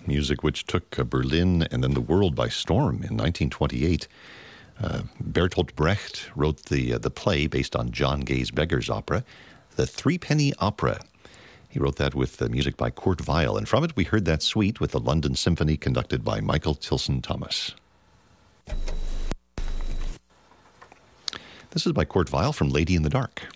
music which took Berlin and then the world by storm in 1928. Bertolt Brecht wrote the play based on John Gay's Beggar's Opera, The Threepenny Opera. He wrote that with music by Kurt Weill, and from it we heard that suite with the London Symphony conducted by Michael Tilson Thomas. This is by Kurt Weill from Lady in the Dark.